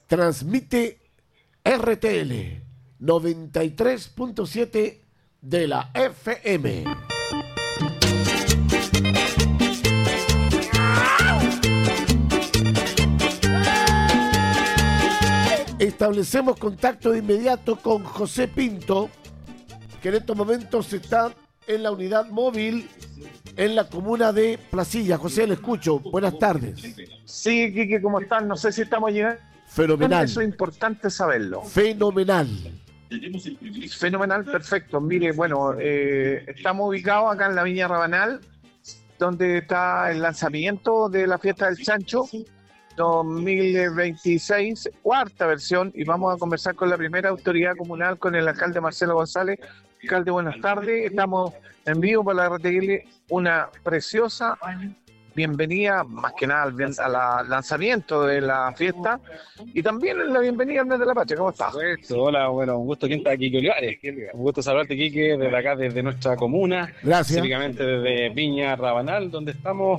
transmite RTL 93.7 de la FM. Establecemos contacto de inmediato con José Pinto, que en estos momentos está en la unidad móvil en la comuna de Placilla. José, le escucho. Buenas tardes. Sí, Quique, ¿cómo están? No sé si estamos llegando. Fenomenal. Eso es importante saberlo. Fenomenal. Fenomenal, perfecto. Mire, bueno, estamos ubicados acá en la Viña Rabanal, donde está el lanzamiento de la Fiesta del Chancho 2026, cuarta versión, y vamos a conversar con la primera autoridad comunal, con el alcalde Marcelo González. Alcalde, buenas tardes. Estamos en vivo para RTL, una preciosa bienvenida, más que nada al lanzamiento de la fiesta, y también la bienvenida al mes de la Patria. ¿Cómo estás? Hola, bueno, un gusto. ¿Quién está aquí? Olivares. Un gusto saludarte, Quique, desde acá, desde nuestra comuna. Gracias. Específicamente desde Viña Rabanal, donde estamos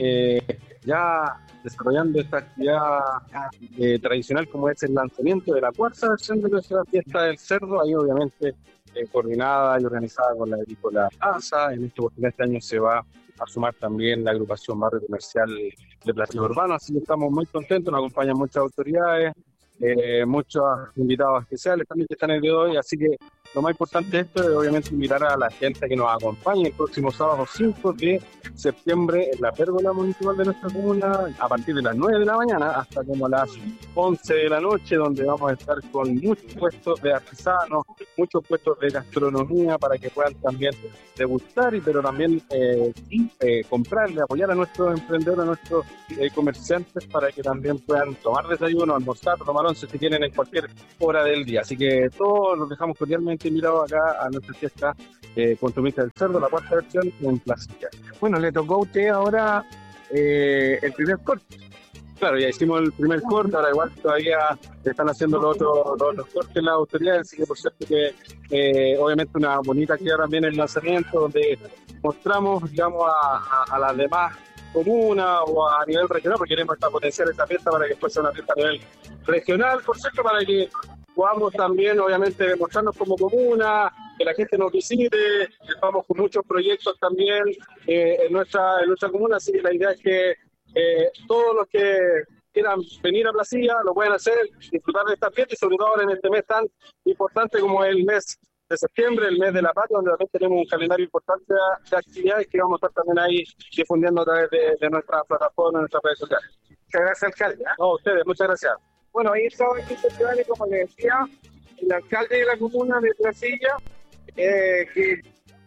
ya desarrollando esta actividad tradicional, como es el lanzamiento de la cuarta versión de nuestra fiesta del cerdo. Ahí obviamente coordinada y organizada con la agrícola ASA. En este año se va a sumar también la agrupación Barrio Comercial de Platillo Urbano, así que estamos muy contentos. Nos acompañan muchas autoridades, muchos invitados especiales también que están el día de hoy, así que lo más importante de esto es obviamente invitar a la gente que nos acompañe el próximo sábado 5 de septiembre en la pérgola municipal de nuestra comuna, a partir de las 9 de la mañana hasta como las 11 de la noche, donde vamos a estar con muchos puestos de artesanos, muchos puestos de gastronomía para que puedan también degustar, pero también comprarle, apoyar a nuestros emprendedores, a nuestros comerciantes, para que también puedan tomar desayuno, almorzar, tomar once si quieren en cualquier hora del día. Así que todos los dejamos cordialmente invitados acá a nuestra fiesta Consumista del Cerdo, la cuarta versión en Placilla. Bueno, le tocó a usted ahora el primer corte. Claro, ya hicimos el primer corte, ahora igual todavía están haciendo los otros cortes las autoridades, así que por cierto que obviamente una bonita actividad también el lanzamiento, donde mostramos, digamos, a las demás comunas o a nivel regional, porque queremos potenciar esta fiesta para que después sea una fiesta a nivel regional, por cierto, para que podamos también, obviamente, mostrarnos como comuna, que la gente nos visite. Estamos con muchos proyectos también en nuestra comuna, así que la idea es que todos los que quieran venir a Placilla lo pueden hacer, disfrutar de esta fiesta, y sobre todo ahora en este mes tan importante como el mes de septiembre, el mes de la Patria, donde también tenemos un calendario importante de actividades que vamos a estar también ahí difundiendo a través de nuestra plataforma, de nuestras redes sociales. Muchas gracias, alcalde. No, ustedes, muchas gracias. Bueno, ahí estaba aquí festivales, como le decía, el alcalde de la comuna de Placilla, que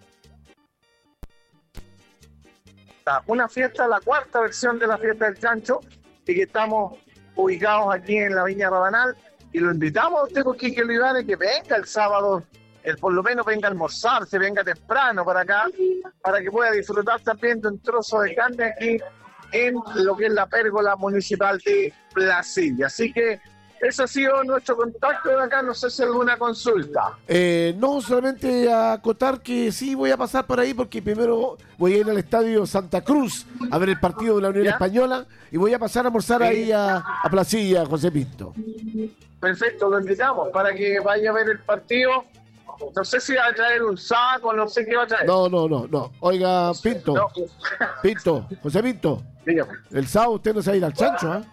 una fiesta, la cuarta versión de la Fiesta del Chancho, y que estamos ubicados aquí en la Viña Rabanal, y lo invitamos a usted, con Quique Olivares, que venga el sábado, por lo menos venga a almorzar, se venga temprano para acá, para que pueda disfrutar también de un trozo de carne aquí en lo que es la pérgola municipal de Placilla. Así que eso ha sido nuestro contacto de acá. No sé si alguna consulta. No, solamente acotar que sí voy a pasar por ahí, porque primero voy a ir al estadio Santa Cruz a ver el partido de la Unión Española, y voy a pasar a almorzar ahí a Placilla, José Pinto. Perfecto, lo invitamos para que vaya a ver el partido. No sé si va a traer un saco, no sé qué va a traer. No. Oiga, Pinto. No. Pinto, José Pinto. Dígame. El sábado usted no se va a ir al chancho, ¿eh?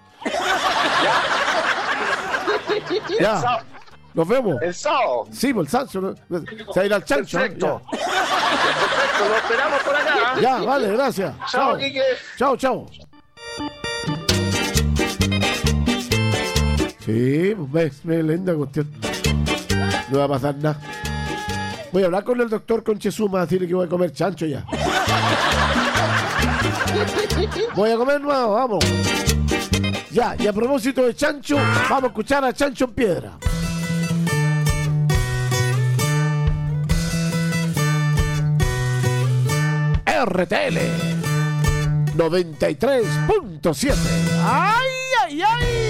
Ya. Nos vemos. El sábado. Sí, pues el Sancho. ¿No? Se va a ir al chancho. Perfecto. Perfecto, lo esperamos por acá. Ya, vale, gracias. Chao, Quique. Chao. Sí, pues me linda cuestión. No va a pasar nada. Voy a hablar con el doctor Conchezuma, a decirle que voy a comer chancho ya. Voy a comer nuevo, vamos. Ya, y a propósito de chancho, vamos a escuchar a Chancho en Piedra. RTL 93.7. ¡Ay!